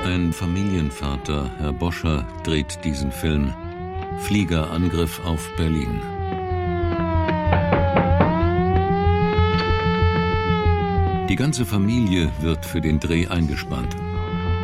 Ein Familienvater, Herr Boscher, dreht diesen Film. Fliegerangriff auf Berlin. Die ganze Familie wird für den Dreh eingespannt.